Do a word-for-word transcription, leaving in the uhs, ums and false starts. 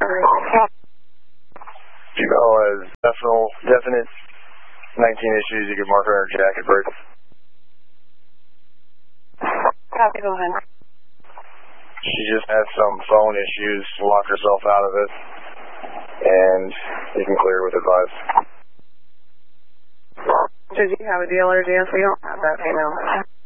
Female has definite, definite nineteen issues. You can mark her on her jacket bird. Copy, go ahead. She just had some phone issues, locked herself out of it, and you can clear with advice. Did you have a dealer, Jess? We don't have that female.